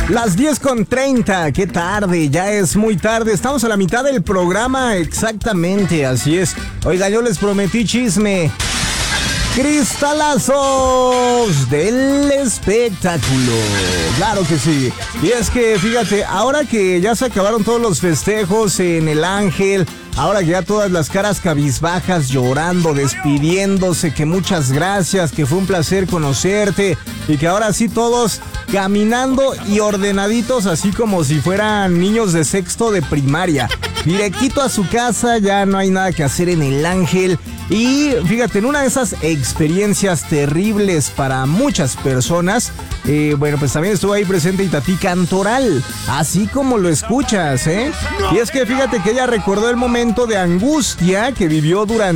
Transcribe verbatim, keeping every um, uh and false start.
Las diez con treinta, qué tarde, ya es muy tarde, estamos a la mitad del programa, exactamente, así es. Oiga, yo les prometí chisme. Cristalazos del espectáculo, claro que sí. Y es que fíjate, ahora que ya se acabaron todos los festejos en el Ángel, ahora que ya todas las caras cabizbajas llorando, despidiéndose, que muchas gracias, que fue un placer conocerte, y que ahora sí todos caminando y ordenaditos, así como si fueran niños de sexto de primaria, directito a su casa, ya no hay nada que hacer en el Ángel. Y fíjate, en una de esas experiencias terribles para muchas personas, eh, bueno, pues también estuvo ahí presente Itatí Cantoral, así como lo escuchas, ¿eh? Y es que fíjate que ella recordó el momento de angustia que vivió durante